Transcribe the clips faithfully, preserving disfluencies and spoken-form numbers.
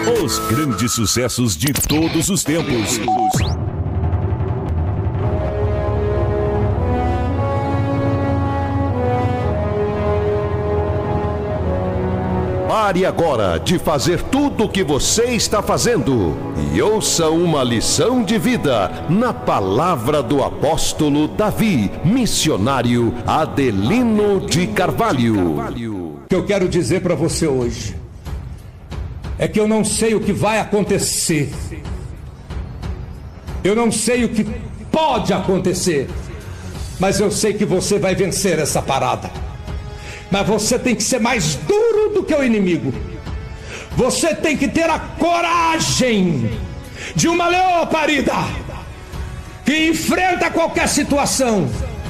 Os grandes sucessos de todos os tempos. Pare agora de fazer tudo o que você está fazendo e ouça uma lição de vida na palavra do apóstolo Davi, missionário Adelino de Carvalho. O que eu quero dizer para você hoje é que eu não sei o que vai acontecer, eu não sei o que pode acontecer, mas eu sei que você vai vencer essa parada. Mas você tem que ser mais duro do que o inimigo. Você tem que ter a coragem de uma leoa parida que enfrenta qualquer situação.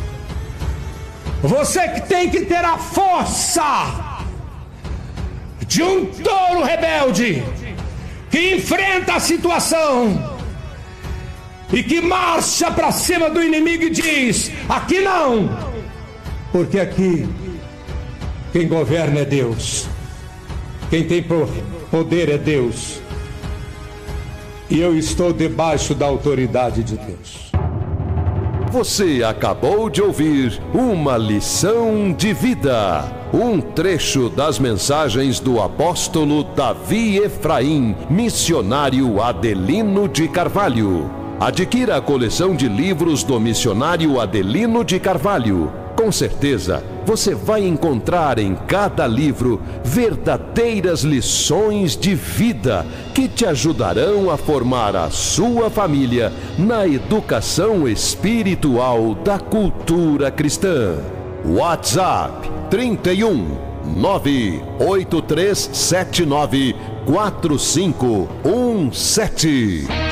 Você que tem que ter a força de um touro rebelde que enfrenta a situação e que marcha para cima do inimigo e diz: aqui não, porque aqui quem governa é Deus, quem tem poder é Deus, e eu estou debaixo da autoridade de Deus. Você acabou de ouvir uma lição de vida, um trecho das mensagens do apóstolo Davi Efraim, missionário Adelino de Carvalho. Adquira a coleção de livros do missionário Adelino de Carvalho. Com certeza, você vai encontrar em cada livro verdadeiras lições de vida que te ajudarão a formar a sua família na educação espiritual da cultura cristã. WhatsApp trinta e um, nove oito três sete nove, quatro cinco um sete.